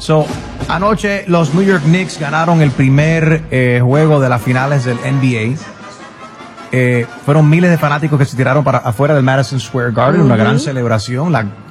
Anoche los New York Knicks ganaron el primer juego de las finales del NBA. Fueron miles de fanáticos que se tiraron para afuera del Madison Square Garden, una gran celebración,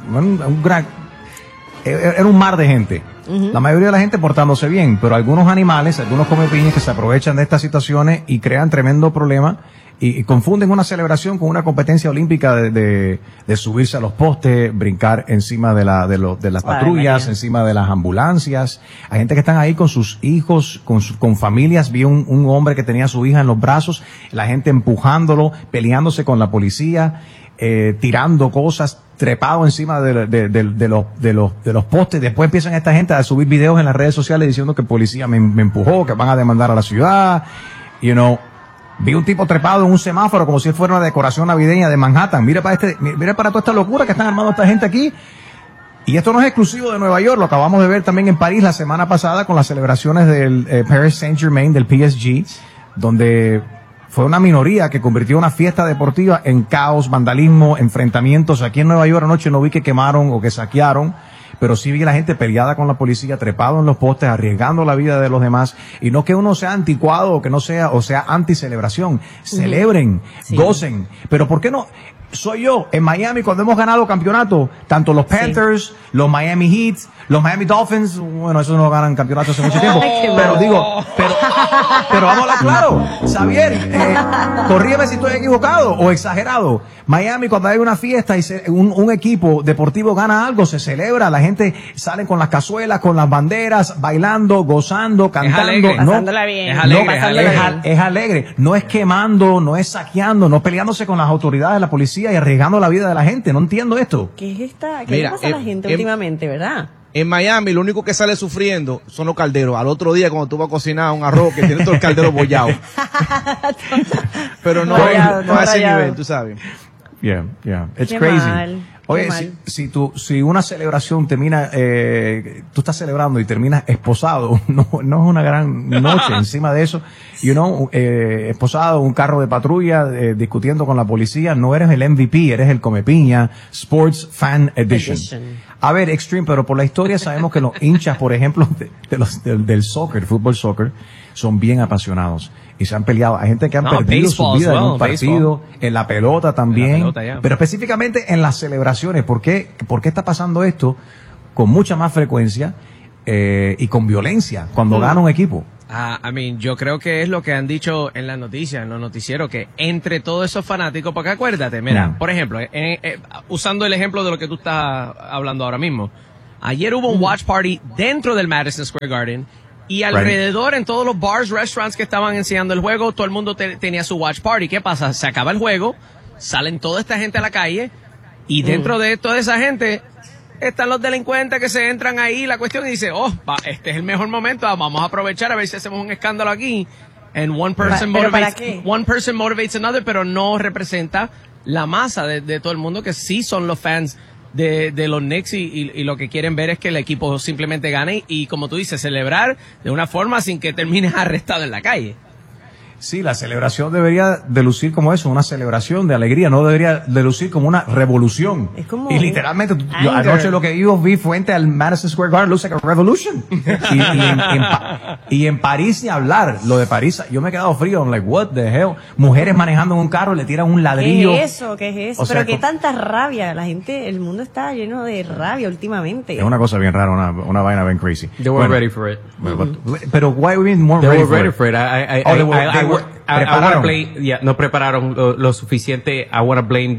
era un mar de gente. La mayoría de la gente portándose bien, pero algunos animales, algunos comepiñas que se aprovechan de estas situaciones y crean tremendo problema y confunden una celebración con una competencia olímpica de subirse a los postes, brincar encima de las patrullas, encima de las ambulancias. Hay gente que están ahí con sus hijos, con familias. Vi un hombre que tenía a su hija en los brazos, la gente empujándolo, peleándose con la policía, tirando cosas, trepado encima de los postes. Después empiezan esta gente a subir videos en las redes sociales diciendo que el policía me empujó, que van a demandar a la ciudad. Vi un tipo trepado en un semáforo como si fuera una decoración navideña de Manhattan. Mira para toda esta locura que están armando esta gente aquí. Y esto no es exclusivo de Nueva York, lo acabamos de ver también en París la semana pasada con las celebraciones del Paris Saint-Germain, del PSG, donde fue una minoría que convirtió una fiesta deportiva en caos, vandalismo, enfrentamientos. Aquí en Nueva York anoche no vi que quemaron o que saquearon, pero sí vi a la gente peleada con la policía, trepado en los postes, arriesgando la vida de los demás. Y no que uno sea anticuado o que no sea, o sea anti-celebración. Celebren, gocen. Pero ¿por qué no? Soy yo, en Miami, cuando hemos ganado campeonatos, tanto los Panthers, los Miami Heat, los Miami Dolphins, bueno, esos no ganan campeonatos hace mucho tiempo, pero vamos a hablar claro. Xavier, corrígeme si estoy equivocado o exagerado. Miami, cuando hay una fiesta y un equipo deportivo gana algo, se celebra, la gente sale con las cazuelas, con las banderas, bailando, gozando, cantando. Pasándola bien. Es alegre. No es quemando, no es saqueando, no peleándose con las autoridades, la policía y arriesgando la vida de la gente. No entiendo esto. ¿Qué le pasa a la gente últimamente, verdad? En Miami, lo único que sale sufriendo son los calderos. Al otro día, cuando tú vas a cocinar un arroz que tiene todo el caldero bollado. Pero no a ese nivel, tú sabes. Yeah. It's crazy. Oye, si una celebración termina, tú estás celebrando y terminas esposado, no es una gran noche encima de eso. Esposado, un carro de patrulla, discutiendo con la policía, no eres el MVP, eres el comepiña, Sports Fan Edition. A ver, Extreme, pero por la historia sabemos que los hinchas, por ejemplo, del soccer, fútbol soccer, son bien apasionados. Y se han peleado. Hay gente que han perdido su vida en un partido, en la pelota también. Pero específicamente en las celebraciones. ¿Por qué está pasando esto con mucha más frecuencia y con violencia cuando gana un equipo? Yo creo que es lo que han dicho en las noticias, en los noticieros, que entre todos esos fanáticos, porque acuérdate, mira, por ejemplo, usando el ejemplo de lo que tú estás hablando ahora mismo, ayer hubo un watch party dentro del Madison Square Garden y alrededor en todos los bars, restaurants que estaban enseñando el juego, todo el mundo tenía su watch party. ¿Qué pasa? Se acaba el juego, salen toda esta gente a la calle y dentro de toda esa gente están los delincuentes que se entran ahí, la cuestión, y dice, este es el mejor momento, vamos a aprovechar a ver si hacemos un escándalo aquí. And one person motivates another, pero no representa la masa de todo el mundo que sí son los fans de los Knicks y lo que quieren ver es que el equipo simplemente gane y como tú dices, celebrar de una forma sin que termines arrestado en la calle. Sí, la celebración debería de lucir como eso, una celebración de alegría, no debería de lucir como una revolución. Es como y literalmente, anoche lo que yo vi frente al Madison Square Garden looks like a revolution. y en París ni hablar, lo de París, yo me he quedado frío, I'm like, what the hell? Mujeres manejando en un carro, le tiran un ladrillo. ¿Qué es eso? O sea, pero qué tanta rabia, la gente, el mundo está lleno de rabia últimamente. Es una cosa bien rara, una vaina bien crazy. They weren't ready for it. Pero why we more they ready were for ready it? for it. I want to blame, no prepararon lo suficiente. I want to blame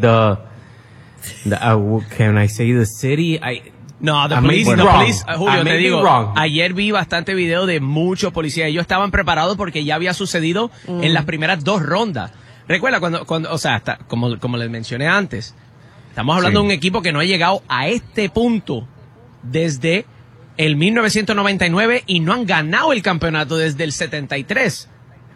can I say the city? The police, Julio, te digo, ayer vi bastante video de muchos policías. Ellos estaban preparados porque ya había sucedido en las primeras 2 rondas. Recuerda cuando o sea, como les mencioné antes, estamos hablando de un equipo que no ha llegado a este punto desde el 1999 y no han ganado el campeonato desde el 73.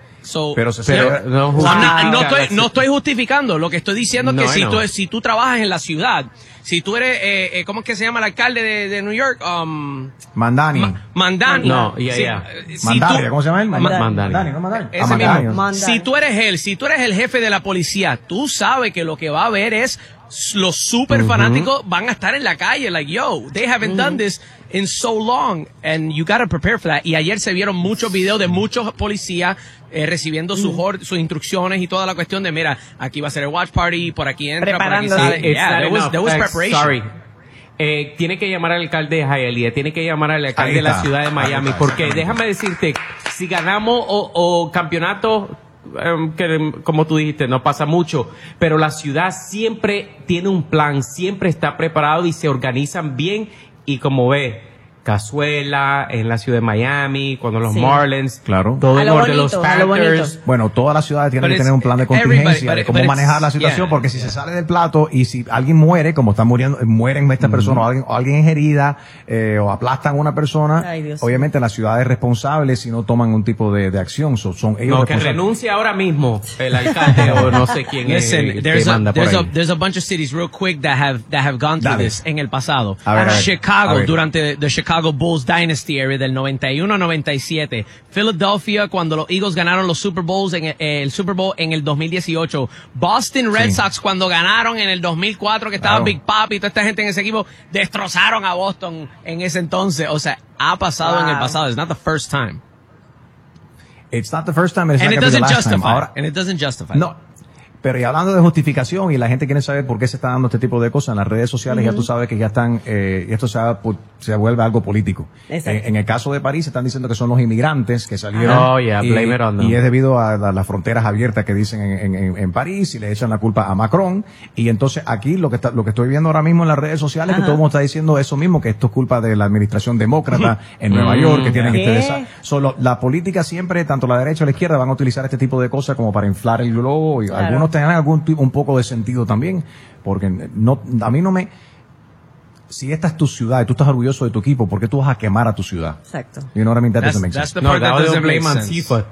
No estoy justificando. Lo que estoy diciendo es que si tú trabajas en la ciudad, si tú eres, ¿cómo es que se llama el alcalde de New York? Mandani. Mandani. Mandani, ¿cómo se llama él? Mandani. Ese mismo. Si tú eres el jefe de la policía, tú sabes que lo que va a haber es los super fanáticos van a estar en la calle, like, yo, they haven't done this in so long, and you gotta prepare for that. Y ayer se vieron muchos videos de muchos policías recibiendo sus instrucciones y toda la cuestión de, mira, aquí va a ser el watch party, por aquí entra, por aquí sale. There was preparation. Sorry. Tiene que llamar al alcalde de Hialeah, tiene que llamar al alcalde de la ciudad de Miami, porque déjame decirte, si ganamos o campeonato, que como tú dijiste, no pasa mucho, pero la ciudad siempre tiene un plan, siempre está preparado y se organizan bien, y como ves, Cazuela, en la ciudad de Miami, cuando los Marlins, claro, todo el orden de los Panthers. Bueno, todas las ciudades tienen que tener un plan de contingencia de cómo manejar la situación, porque si se sale del plato y si alguien muere, como están mueren estas personas, o alguien es herida, o aplastan a una persona, obviamente la ciudad es responsable si no toman un tipo de acción. Son ellos que renuncie ahora mismo el alcalde o no sé quién es que manda por ahí. There's a bunch of cities real quick that have gone through this en el pasado. Chicago, durante the Chicago Bulls Dynasty era del 91-97. Philadelphia, cuando los Eagles ganaron los Super Bowls el Super Bowl en el 2018. Boston Red Sox, cuando ganaron en el 2004, que estaba Big Papi y toda esta gente en ese equipo, destrozaron a Boston en ese entonces. O sea, ha pasado en el pasado. It's not the first time. It's not the first time, it's and not it doesn't the last justify. time. Ahora, and it doesn't justify. No. Pero y hablando de justificación, y la gente quiere saber por qué se está dando este tipo de cosas en las redes sociales, ya tú sabes que ya están, esto se vuelve algo político. En el caso de París, están diciendo que son los inmigrantes que salieron. Blame it on them. Y es debido a las fronteras abiertas que dicen en París, y le echan la culpa a Macron. Y entonces aquí lo que estoy viendo ahora mismo en las redes sociales, que todo el mundo está diciendo eso mismo, que esto es culpa de la administración demócrata en Nueva York, que tienen la política siempre, tanto la derecha o la izquierda, van a utilizar este tipo de cosas como para inflar el globo, y algunos tengan un poco de sentido también, porque a mí no me... Si esta es tu ciudad y tú estás orgulloso de tu equipo, ¿por qué tú vas a quemar a tu ciudad? Exacto. You know what I mean? That doesn't make sense. That's the part that doesn't make sense.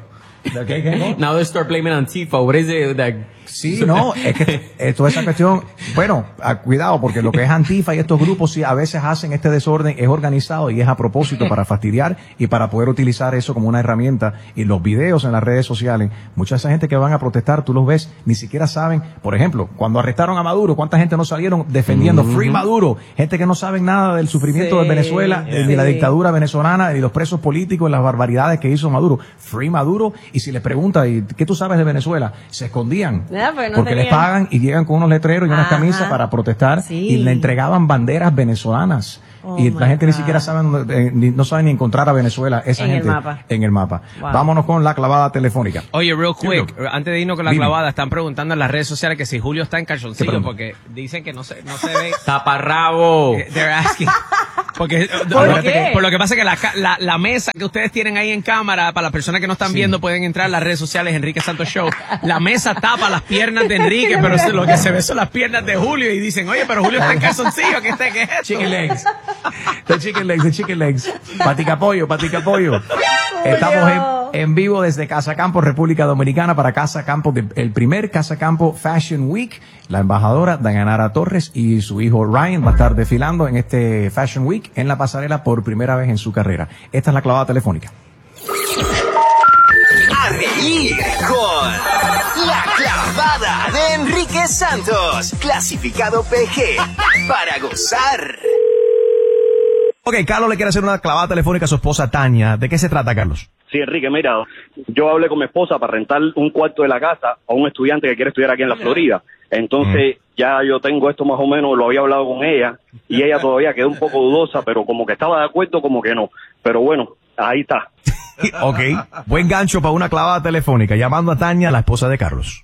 Now they start blaming Antifa. What is it that... Sí, no, es que toda esa cuestión, bueno, cuidado, porque lo que es Antifa y estos grupos sí a veces hacen este desorden, es organizado y es a propósito para fastidiar y para poder utilizar eso como una herramienta. Y los videos en las redes sociales, mucha de esa gente que van a protestar, tú los ves, ni siquiera saben, por ejemplo, cuando arrestaron a Maduro, ¿cuánta gente no salieron defendiendo Free Maduro? Gente que no saben nada del sufrimiento de Venezuela, de la dictadura venezolana, de los presos políticos, las barbaridades que hizo Maduro. Free Maduro, y si les pregunta, ¿y qué tú sabes de Venezuela? Se escondían. Porque les pagan y llegan con unos letreros y unas camisas para protestar, y le entregaban banderas venezolanas. Y la gente ni siquiera sabe, no sabe ni encontrar a Venezuela, esa gente en el mapa. Wow. Vámonos con la clavada telefónica. Oye, real quick, antes de irnos con la clavada, están preguntando en las redes sociales que si Julio está en calzoncillo, porque dicen que no se ve. Taparrabo. They're asking. Porque por lo que pasa es que la mesa que ustedes tienen ahí en cámara, para las personas que no están viendo, pueden entrar a las redes sociales Enrique Santos Show. La mesa tapa las piernas de Enrique, pero lo que se ve son las piernas de Julio, y dicen, oye, pero Julio está en calzoncillo, ¿qué es esto? Chicken legs. The chicken legs. Patica pollo. Estamos en vivo desde Casa Campo, República Dominicana, para Casa Campo, el primer Casa Campo Fashion Week. La embajadora Dayanara Torres y su hijo Ryan va a estar desfilando en este Fashion Week en la pasarela por primera vez en su carrera. Esta es la clavada telefónica. A reír con la clavada de Enrique Santos, clasificado PG, para gozar. Ok, Carlos le quiere hacer una clavada telefónica a su esposa Tania. ¿De qué se trata, Carlos? Sí, Enrique, mira, yo hablé con mi esposa para rentar un cuarto de la casa a un estudiante que quiere estudiar aquí en la Florida. Entonces, ya yo tengo esto más o menos, lo había hablado con ella, y ella todavía quedó un poco dudosa, pero como que estaba de acuerdo, como que no. Pero bueno, ahí está. Ok, buen gancho para una clavada telefónica, llamando a Tania, la esposa de Carlos.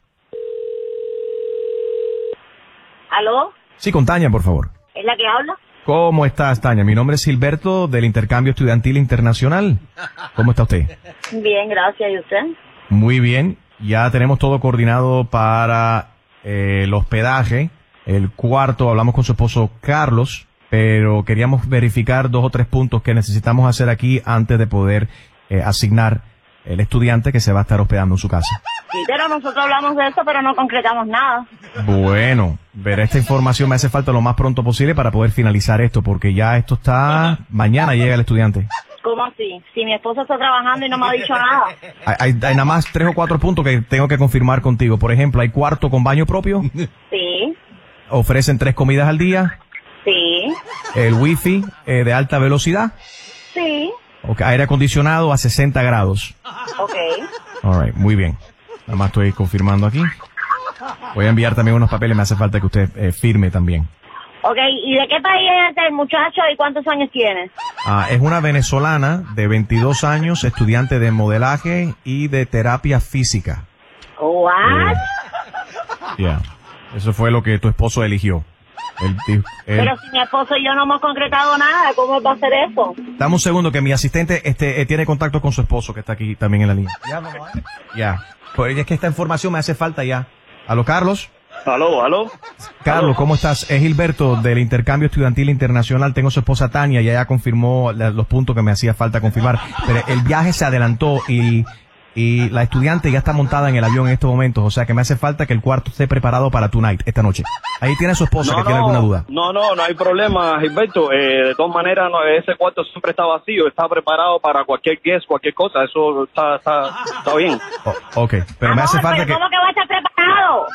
¿Aló? Sí, con Tania, por favor. ¿Es la que habla? ¿Cómo estás, Tania? Mi nombre es Gilberto, del Intercambio Estudiantil Internacional. ¿Cómo está usted? Bien, gracias. ¿Y usted? Muy bien. Ya tenemos todo coordinado para el hospedaje, el cuarto. Hablamos con su esposo Carlos, pero queríamos verificar 2 o 3 puntos que necesitamos hacer aquí antes de poder asignar el estudiante que se va a estar hospedando en su casa. Sí, pero nosotros hablamos de eso, pero no concretamos nada. Bueno, ver esta información me hace falta lo más pronto posible para poder finalizar esto, porque ya esto está... Mañana llega el estudiante. ¿Cómo así? Si mi esposa está trabajando y no me ha dicho nada. Hay nada más 3 o 4 puntos que tengo que confirmar contigo. Por ejemplo, ¿hay cuarto con baño propio? Sí. Ofrecen 3 comidas al día. Sí. El wifi de alta velocidad. Sí. Okay, aire acondicionado a 60 grados. Ok. All right, muy bien. Nada más estoy confirmando aquí. Voy a enviar también unos papeles, me hace falta que usted firme también. Ok, ¿y de qué país es el muchacho y cuántos años tiene? Es una venezolana de 22 años, estudiante de modelaje y de terapia física. ¿What? Yeah. Eso fue lo que tu esposo eligió. Pero si mi esposo y yo no hemos concretado nada, ¿cómo va a hacer eso? Dame un segundo que mi asistente tiene contacto con su esposo que está aquí también en la línea. Ya. Pues es que esta información me hace falta ya. ¿Aló, Carlos? Aló. Carlos, ¿cómo estás? Es Gilberto del Intercambio Estudiantil Internacional. Tengo a su esposa Tania y ella confirmó los puntos que me hacía falta confirmar. Pero el viaje se adelantó y la estudiante ya está montada en el avión en estos momentos. O sea que me hace falta que el cuarto esté preparado para tonight, esta noche. Ahí tiene a su esposa que tiene alguna duda. No hay problema, Gilberto. De todas maneras, ese cuarto siempre está vacío. Está preparado para cualquier guest, cualquier cosa. Eso está bien. Ok, pero me hace falta que... ¿Cómo que va a estar preparado?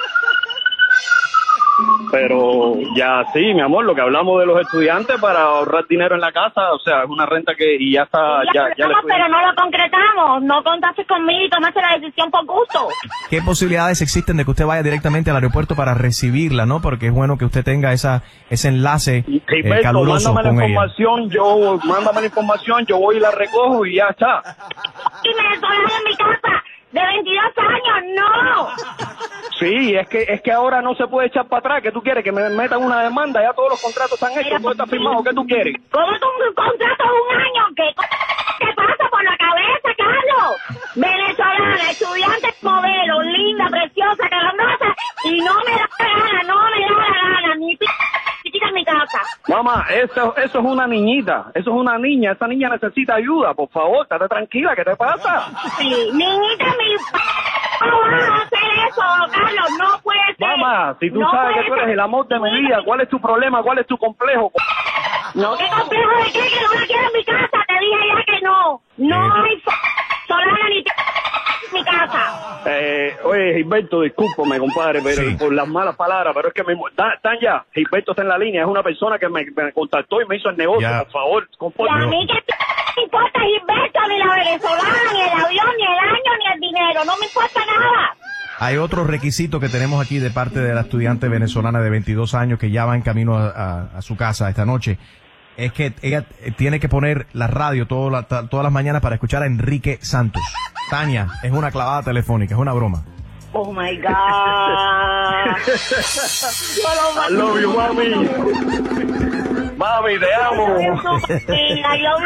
Pero ya sí, mi amor, lo que hablamos de los estudiantes para ahorrar dinero en la casa, o sea, es una renta que y ya está, ya pero no lo concretamos, no contaste conmigo y tomaste la decisión por gusto. ¿Qué posibilidades existen de que usted vaya directamente al aeropuerto para recibirla, no? Porque es bueno que usted tenga ese enlace caluroso con ella. Mándame la información, yo voy y la recojo y ya está. Y me desolan en mi casa de 22 años, no. Sí, es que ahora no se puede echar para atrás. ¿Qué tú quieres? Que me metan una demanda. Ya todos los contratos están hechos, todo está firmado. ¿Qué tú quieres? ¿Cómo tú un contrato de un año? ¿Qué te pasa por la cabeza, Carlos? Venezolana, estudiante modelo, linda, preciosa, calambraza, y no me da la gana, ni chiquita en mi casa. Mamá, eso es una niñita, eso es una niña, esa niña necesita ayuda, por favor, estate tranquila, ¿qué te pasa? Sí, niñita, ¿cómo vas a hacer eso, Carlos? No puede ser. Mamá, si tú sabes que tú eres el amor de mi vida, ¿cuál es tu problema? ¿Cuál es tu complejo? No, ¿qué complejo de qué? Que no la quiero en mi casa, te dije ya que no. No hay solana ni en mi casa. Oye, Gilberto, discúlpame, compadre, pero sí, por las malas palabras, pero es que Tanya, Gilberto está en la línea, es una persona que me contactó y me hizo el negocio, ya, por favor, compórtate. Y a mí que me importa Gilberto, ni la venezolana, ni el avión, ni el año, ni el dinero, no me importa nada. Hay otro requisito que tenemos aquí de parte de la estudiante venezolana de 22 años que ya va en camino a su casa esta noche. Es que ella tiene que poner la radio todas las mañanas para escuchar a Enrique Santos. Tania, es una clavada telefónica, es una broma. Oh my God. I love you, mami. Mami, te amo. I love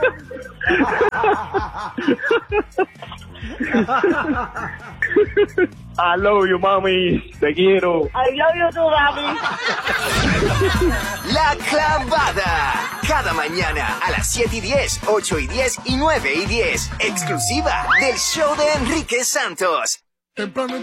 you. I love you, mami. Te quiero. I love you too, mami. La Clavada. Cada mañana a las 7:10, 8:10 y 9:10. Exclusiva del show de Enrique Santos. Temprano